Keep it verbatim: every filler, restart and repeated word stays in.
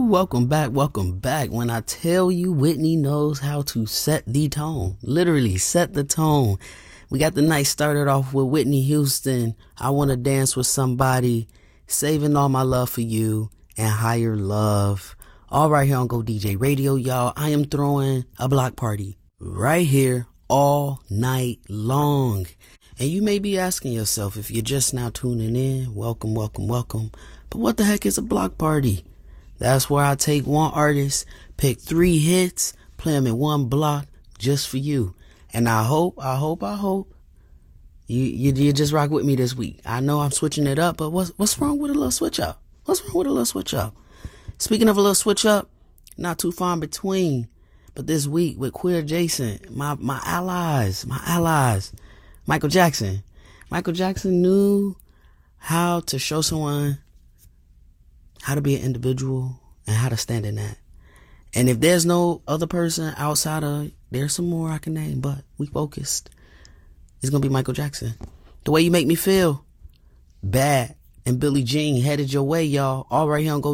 Welcome back, welcome back. When I tell you Whitney knows how to set the tone, literally set the tone. We got the night started off with Whitney Houston, I Want to Dance with Somebody, Saving All My Love for You, and Higher Love. All right here on Go D J Radio, y'all. I am throwing a block party right here all night long. And you may be asking yourself, if you're just now tuning in, welcome, welcome, welcome. But what the heck is a block party? That's where I take one artist, pick three hits, play them in one block just for you. And I hope, I hope, I hope you, you, you just rock with me this week. I know I'm switching it up, but what's, what's wrong with a little switch up? What's wrong with a little switch up? Speaking of a little switch up, not too far in between, but this week with Queer Adjacent, my, my allies, my allies, Michael Jackson. Michael Jackson knew how to show someone how to be an individual and how to stand in that. And if there's no other person outside of, there's some more I can name, but we focused. It's going to be Michael Jackson. The Way You Make Me Feel, Bad, and Billie Jean headed your way, y'all. All right here on Go